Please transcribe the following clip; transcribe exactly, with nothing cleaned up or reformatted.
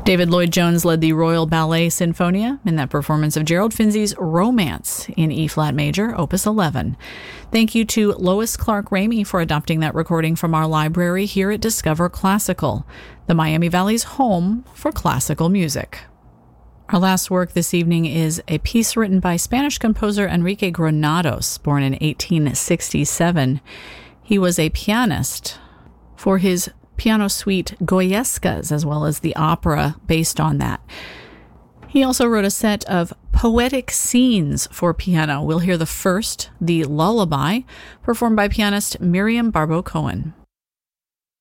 David Lloyd-Jones led the Royal Ballet Sinfonia in that performance of Gerald Finzi's Romance in E-flat major, Opus eleven. Thank you to Lois Clark Ramey for adopting that recording from our library here at Discover Classical, the Miami Valley's home for classical music. Our last work this evening is a piece written by Spanish composer Enrique Granados, born in eighteen sixty-seven. He was a pianist for his piano suite Goyescas, as well as the opera based on that. He also wrote a set of poetic scenes for piano. We'll hear the first, the Lullaby, performed by pianist Miriam Barbeau-Cohen.